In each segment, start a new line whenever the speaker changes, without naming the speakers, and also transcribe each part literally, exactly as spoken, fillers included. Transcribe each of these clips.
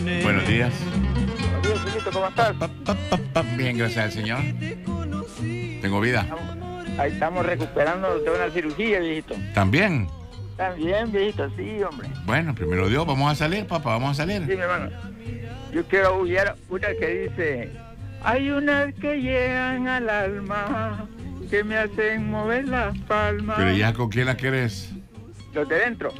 Buenos días.
Buenos días, chiquito, ¿cómo estás?
Pa, pa, pa, pa. Bien, gracias al Señor. Tengo vida.
Ahí estamos recuperando de una cirugía, viejito.
¿También?
También, viejito, sí, hombre.
Bueno, primero Dios, vamos a salir, papá, vamos a salir.
Sí, mi hermano. Yo quiero oír una que dice: hay unas que llegan al alma, que me hacen mover las palmas.
Pero ya, ¿con quién la querés?
Los de dentro.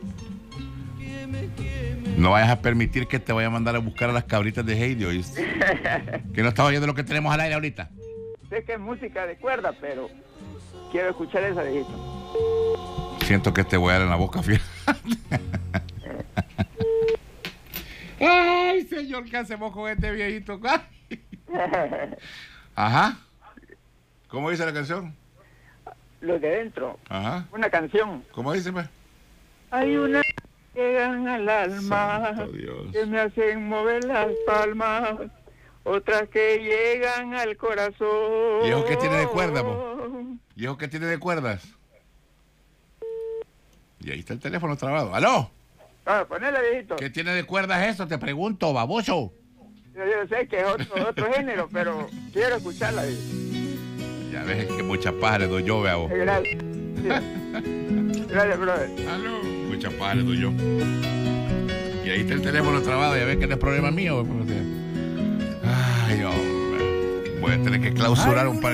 No vayas a permitir que te vaya a mandar a buscar a las cabritas de Heidi, ¿oíste? Que no estaba oyendo lo que tenemos al aire ahorita.
Sé que es música de cuerda, pero quiero escuchar esa, viejito.
Siento que te voy a dar en la boca, fíjate. Ay, señor, ¿qué hacemos con este viejito? Ajá. ¿Cómo dice la canción?
Los de dentro.
Ajá.
Una canción.
¿Cómo dice, pues?
Hay unas que llegan al alma,
Santo Dios.
que me hacen mover las palmas, otras que llegan al corazón.
¿Y eso qué tiene de cuerda, po? ¿Y eso qué tiene de cuerdas? Y ahí está el teléfono trabado. ¡Aló!
Ah, ponele, viejito.
¿Qué tiene de cuerdas eso? Te pregunto, baboso.
Yo, yo sé que es otro, otro género, pero quiero escucarla, viejito.
Ya ves que muchas pajas le doy yo, vea vos.
Gracias. Sí. Gracias, brother.
¡Aló! Muchas pajas le doy yo. Y ahí está el teléfono trabado. Ya ves que no es problema mío. Ay, hombre. Voy a tener que clausurar un par de